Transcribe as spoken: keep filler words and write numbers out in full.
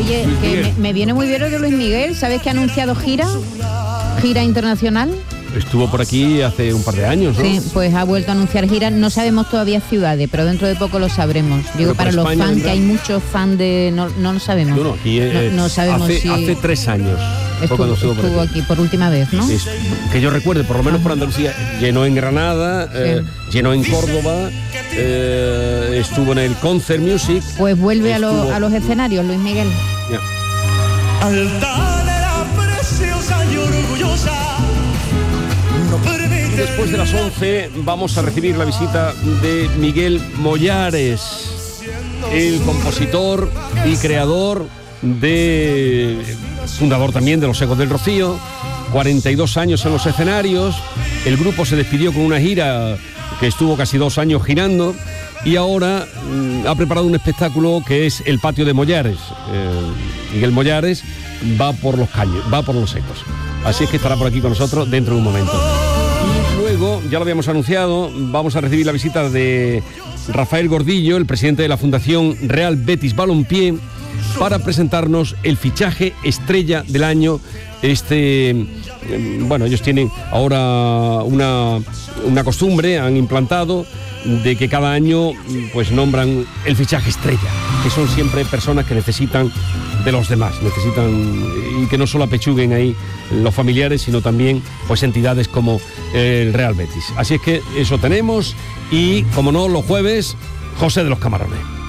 Oye, que me, me viene muy bien lo de Luis Miguel. ¿Sabes que ha anunciado gira? Gira internacional. Estuvo por aquí hace un par de años, ¿no? Sí, pues ha vuelto a anunciar gira. No sabemos todavía ciudades, pero dentro de poco lo sabremos. Digo, para los fans, vendrá... que hay muchos fans de... No, no lo sabemos. No, no, aquí eh, no, no sabemos hace, si... hace tres años. Estuvo, cuando estuvo, por estuvo aquí. aquí por última vez, ¿no? Es, que yo recuerde, por lo menos por Andalucía, llenó en Granada, sí. eh, llenó en Córdoba, eh, estuvo en el Concert Music. Pues vuelve a, lo, a los escenarios, Luis Miguel. Yeah. Después de las once vamos a recibir la visita de Miguel Mollares, el compositor y creador de... fundador también de Los Ecos del Rocío, cuarenta y dos años en los escenarios. El grupo se despidió con una gira que estuvo casi dos años girando y ahora mmm, ha preparado un espectáculo que es el Patio de Mollares. Eh, Miguel Mollares va por los caños, va por los ecos. Así es que estará por aquí con nosotros dentro de un momento. Y luego, ya lo habíamos anunciado, vamos a recibir la visita de Rafael Gordillo, el presidente de la Fundación Real Betis Balompié, para presentarnos el fichaje estrella del año. Este, bueno, ellos tienen ahora una, una costumbre, han implantado, de que cada año pues nombran el fichaje estrella, que son siempre personas que necesitan de los demás, necesitan, y que no solo apechuguen ahí los familiares, sino también pues entidades como el Real Betis. Así es que eso tenemos, y como no, los jueves, José de los Camarones.